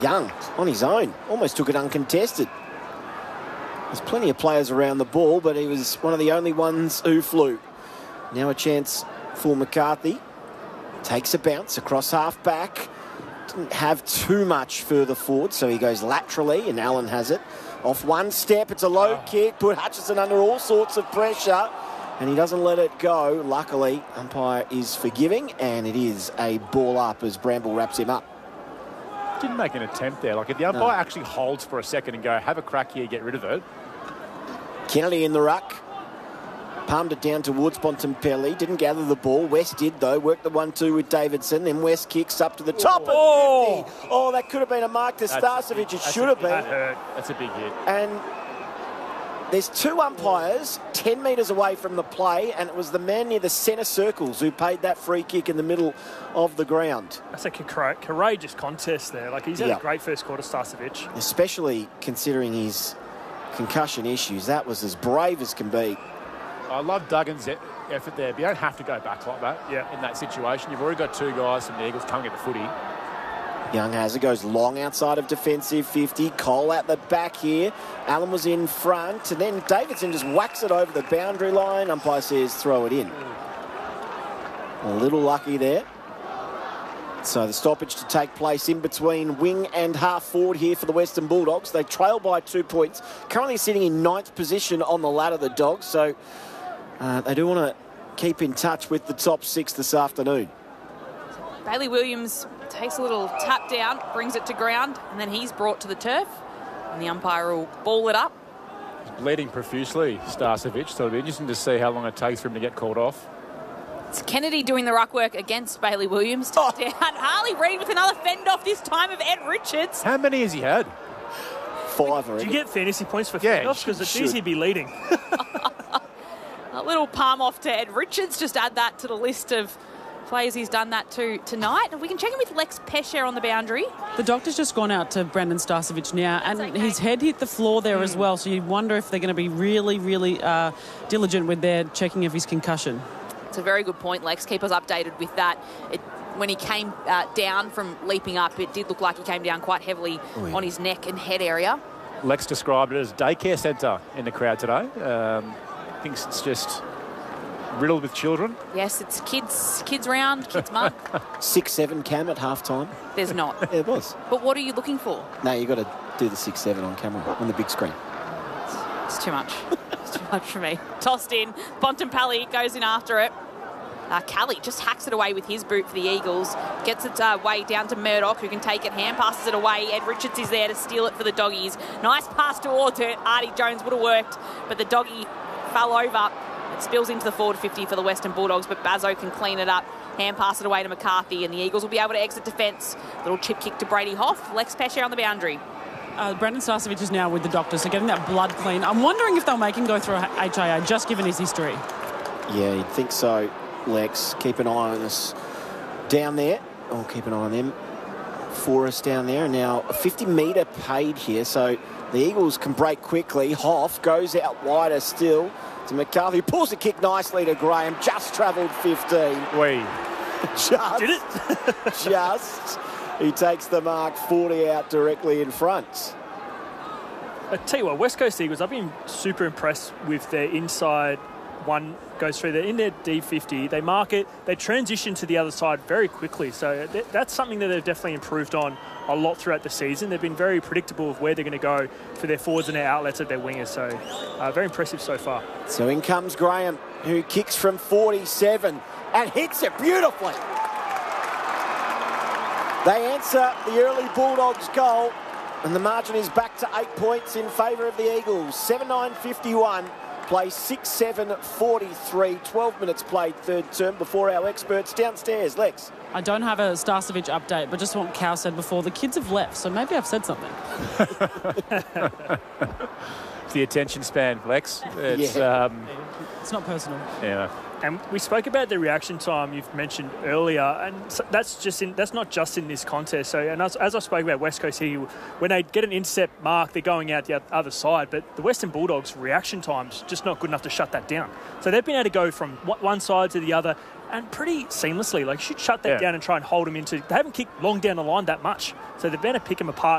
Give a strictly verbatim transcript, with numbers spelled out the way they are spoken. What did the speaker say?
Young on his own, almost took it uncontested. There's plenty of players around the ball, but he was one of the only ones who flew. Now a chance for McCarthy. Takes a bounce across half back. Didn't have too much further forward, so he goes laterally, and Allen has it. Off one step, it's a low oh. kick, put Hutchison under all sorts of pressure, and he doesn't let it go. Luckily, umpire is forgiving, and it is a ball up as Bramble wraps him up. Didn't make an attempt there. Like, if the umpire no. actually holds for a second and go, have a crack here, get rid of it. Kennedy in the ruck. Palmed it down towards Bontempelli. Didn't gather the ball. West did, though. Worked the one two with Davidson. Then West kicks up to the top. Oh, oh that could have been a mark to Starcevic. It should have been. That hurt. That's a big hit. And there's two umpires ten metres away from the play, and it was the man near the centre circles who paid that free kick in the middle of the ground. That's a courageous contest there. Like, he's had yep. a great first quarter, Starcevic. Especially considering his concussion issues. That was as brave as can be. I love Duggan's effort there, but you don't have to go back like that yeah. in that situation. You've already got two guys from the Eagles coming at the footy. Young has it, goes long outside of defensive fifty. Cole at the back here. Allen was in front, and then Davidson just whacks it over the boundary line. Umpire says throw it in. A little lucky there. So the stoppage to take place in between wing and half forward here for the Western Bulldogs. They trail by two points. Currently sitting in ninth position on the ladder, the Dogs. So uh, they do want to keep in touch with the top six this afternoon. Bailey Williams takes a little tap down, brings it to ground, and then he's brought to the turf. And the umpire will ball it up. He's bleeding profusely, Starcevic, so it'll be interesting to see how long it takes for him to get called off. It's Kennedy doing the ruck work against Bailey Williams. Oh. Down. Harley Reid with another fend off, this time of Ed Richards. How many has he had? Five already. Do you get fantasy points for yeah, fend off? Because it's easy to be leading. A little palm off to Ed Richards. Just add that to the list of players he's done that to tonight. We can check in with Lex Pesher on the boundary. The doctor's just gone out to Brandon Starcevic now, and okay. his head hit the floor there mm. as well, so you wonder if they're going to be really, really uh, diligent with their checking of his concussion. It's a very good point, Lex. Keep us updated with that. It, when he came uh, down from leaping up, it did look like he came down quite heavily oh, yeah. on his neck and head area. Lex described it as daycare centre in the crowd today. Um, thinks it's just riddled with children. Yes, it's kids kids round, kids mum. six seven cam at half time. There's not. Yeah, it was. But what are you looking for? No, you've got to do the six seven on camera, on the big screen. It's, it's too much. It's too much for me. Tossed in. Bontempelli goes in after it. Uh, Kelly just hacks it away with his boot for the Eagles. Gets it uh, way down to Murdoch, who can take it. Hand passes it away. Ed Richards is there to steal it for the Doggies. Nice pass towards it. Artie Jones would have worked, but the Doggie fell over. It spills into the forward fifty for the Western Bulldogs, but Bazzo can clean it up. Hand pass it away to McCarthy, and the Eagles will be able to exit defence. Little chip kick to Brady Hoff. Lex Pesher on the boundary. Uh, Brandon Starcevic is now with the doctors, so getting that blood clean. I'm wondering if they'll make him go through a H I A, just given his history. Yeah, you'd think so, Lex. Keep an eye on us down there. Oh, keep an eye on them for us down there. And now a fifty metre paid here, so the Eagles can break quickly. Hoff goes out wider still to McCarthy. Pulls the kick nicely to Graham. Just travelled fifteen. Wait. Just. Did it? just. He takes the mark forty out directly in front. I tell you what, West Coast Eagles, I've been super impressed with their inside one goes through. They're in their D fifty. They mark it. They transition to the other side very quickly. So th- that's something that they've definitely improved on a lot throughout the season. They've been very predictable of where they're going to go for their forwards and their outlets of their wingers. So uh, very impressive so far. So in comes Graham, who kicks from forty-seven and hits it beautifully. They answer the early Bulldogs goal, and the margin is back to eight points in favour of the Eagles. seven nine fifty-one. Play six seven forty-three. twelve minutes played third term before our experts downstairs. Lex. I don't have a Starcevic update, but just what Cal said before, the kids have left, so maybe I've said something. It's the attention span, Lex. It's, yeah. um, it's not personal. Yeah. And we spoke about the reaction time you've mentioned earlier, and so that's just in, that's not just in this contest. So, and as, as I spoke about West Coast here, when they get an intercept mark, they're going out the other side. But the Western Bulldogs' reaction time's just not good enough to shut that down. So they've been able to go from one side to the other and pretty seamlessly. Like, you should shut that Yeah. down and try and hold them into. They haven't kicked long down the line that much, so they're going to pick them apart